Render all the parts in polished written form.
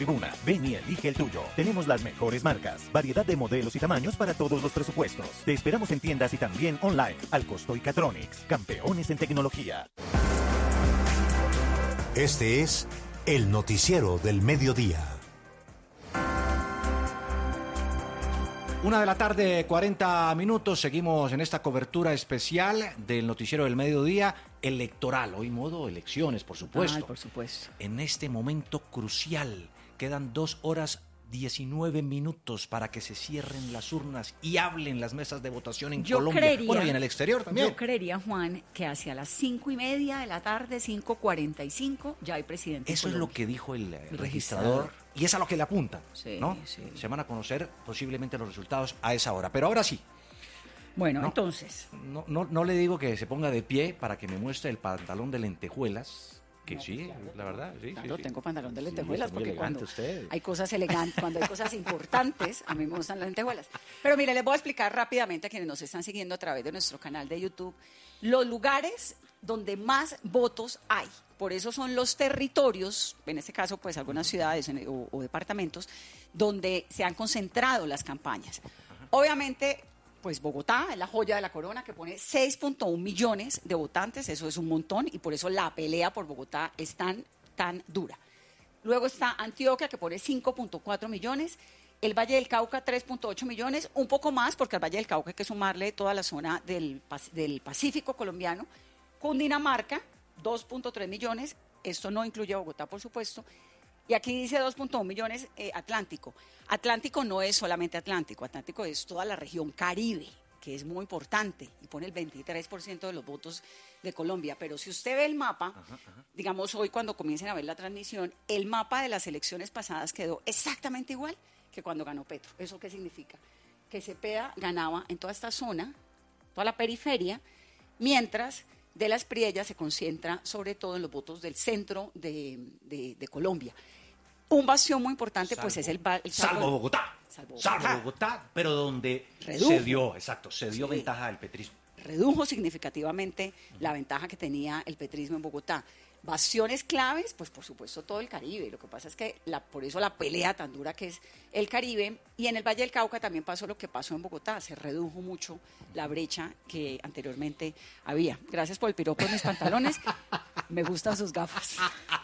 tribuna. Ven y elige el tuyo. Tenemos las mejores marcas, variedad de modelos y tamaños para todos los presupuestos. Te esperamos en tiendas y también online. Alcosto y Catronics, campeones en tecnología. Este es el noticiero del mediodía. 1:40 p.m. Seguimos en esta cobertura especial del noticiero del mediodía electoral. Hoy modo elecciones, por supuesto. Por supuesto. En este momento crucial, quedan 2:19 para que se cierren las urnas y hablen las mesas de votación en Colombia. Bueno, y en el exterior también. Yo creería, Juan, que hacia las 5:30 de la tarde, 5:45, ya hay presidente. Eso es lo que dijo el registrador. Y es a lo que le apuntan, sí, ¿no? Sí. Se van a conocer posiblemente los resultados a esa hora. Pero ahora sí. Bueno, No, entonces. No le digo que se ponga de pie para que me muestre el pantalón de lentejuelas. Que No, sí, claro, la verdad. Sí, claro, sí. tengo pantalón de lentejuelas, Sí, muy porque cuando usted. hay cosas elegantes, cuando hay cosas importantes, a mí me gustan las lentejuelas. Pero mire, les voy a explicar rápidamente a quienes nos están siguiendo a través de nuestro canal de YouTube los lugares donde más votos hay. Por eso son los territorios, en este caso pues algunas ciudades o departamentos, donde se han concentrado las campañas. Obviamente, pues Bogotá es la joya de la corona, que pone 6.1 millones de votantes, eso es un montón, y por eso la pelea por Bogotá es tan dura. Luego está Antioquia, que pone 5.4 millones, el Valle del Cauca 3.8 millones, un poco más, porque al Valle del Cauca hay que sumarle toda la zona del Pacífico colombiano. Cundinamarca, 2.3 millones, esto no incluye a Bogotá, por supuesto. Y aquí dice 2.1 millones Atlántico. Atlántico no es solamente Atlántico, Atlántico es toda la región Caribe, que es muy importante y pone el 23% de los votos de Colombia. Pero si usted ve el mapa, digamos hoy cuando comiencen a ver la transmisión, el mapa de las elecciones pasadas quedó exactamente igual que cuando ganó Petro. ¿Eso qué significa? Que Cepeda ganaba en toda esta zona, toda la periferia, mientras de la Espriella se concentra sobre todo en los votos del centro de Colombia. Un bastión muy importante pues es el Salvo Bogotá. Salvo Bogotá, pero donde se dio ventaja del petrismo. Redujo significativamente la ventaja que tenía el petrismo en Bogotá. Bastiones claves, pues por supuesto todo el Caribe. Lo que pasa es que por eso la pelea tan dura que es el Caribe. Y en el Valle del Cauca también pasó lo que pasó en Bogotá. Se redujo mucho la brecha que anteriormente había. Gracias por el piropo en mis pantalones. Me gustan sus gafas.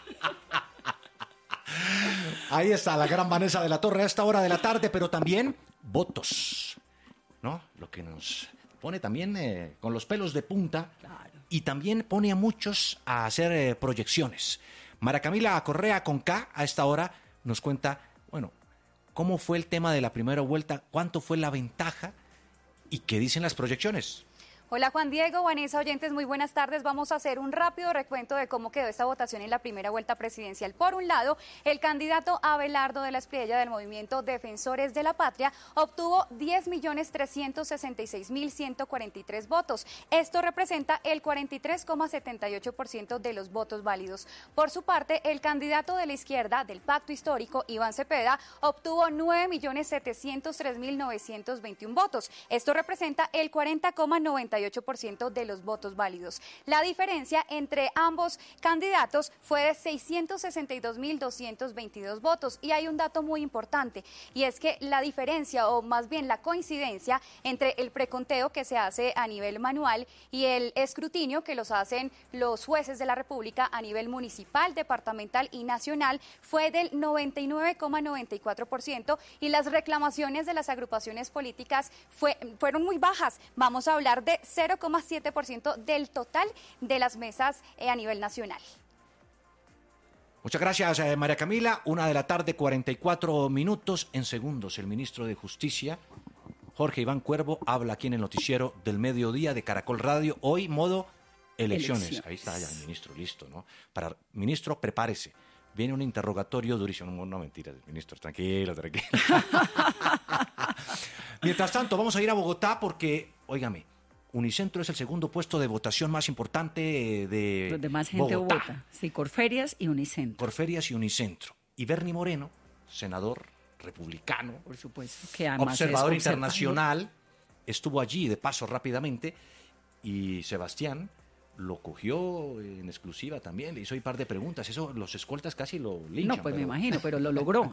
Ahí está la gran Vanessa de la Torre a esta hora de la tarde, pero también votos, ¿no? Lo que nos pone también con los pelos de punta. Claro. Y también pone a muchos a hacer proyecciones. María Camila Correa con K a esta hora nos cuenta, bueno, cómo fue el tema de la primera vuelta, cuánto fue la ventaja y qué dicen las proyecciones. Hola Juan Diego, Vanessa, oyentes, muy buenas tardes. Vamos a hacer un rápido recuento de cómo quedó esta votación en la primera vuelta presidencial. Por un lado, el candidato Abelardo de la Espriella del movimiento Defensores de la Patria obtuvo 10.366.143 votos. Esto representa el 43,78% de los votos válidos. Por su parte, el candidato de la izquierda del Pacto Histórico, Iván Cepeda, obtuvo 9.703.921 votos. Esto representa el 40,98% de los votos válidos. La diferencia entre ambos candidatos fue de 662.222 votos. Y hay un dato muy importante, y es que la diferencia, o más bien la coincidencia, entre el preconteo que se hace a nivel manual y el escrutinio que los hacen los jueces de la República a nivel municipal, departamental y nacional fue del 99,94%, y las reclamaciones de las agrupaciones políticas fueron muy bajas. Vamos a hablar de 0,7% del total de las mesas a nivel nacional. Muchas gracias, María Camila. 1:44 p.m. En segundos, el ministro de Justicia, Jorge Iván Cuervo, habla aquí en el noticiero del mediodía de Caracol Radio. Hoy, modo elecciones. Ahí está ya el ministro, listo, ¿no? Ministro, prepárese. Viene un interrogatorio durísimo. No, mentiras, ministro, tranquilo. Mientras tanto, vamos a ir a Bogotá porque, óigame, Unicentro es el segundo puesto de votación más importante de donde más gente Bogotá. vota. Sí, Corferias y Unicentro. Corferias y Unicentro. Y Bernie Moreno, senador republicano, por supuesto, que además observador internacional, estuvo allí de paso rápidamente, y Sebastián lo cogió en exclusiva también, le hizo un par de preguntas. Eso los escoltas casi lo linchan. No, pues me imagino, pero lo logró.